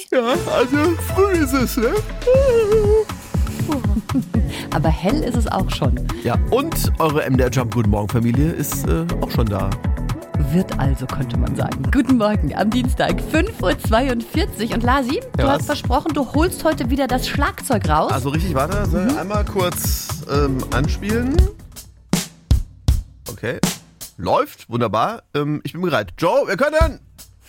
Ja, also früh ist es, ne? Aber hell ist es auch schon. Ja, und eure MDR Jump Guten Morgen Familie ist auch schon da. Wird also, könnte man sagen. Guten Morgen am Dienstag, 5:42 Uhr. Und Lasi, du hast versprochen, du holst heute wieder das Schlagzeug raus. Also richtig, warte, einmal kurz anspielen. Okay, läuft, wunderbar. Ich bin bereit. Joe, wir können!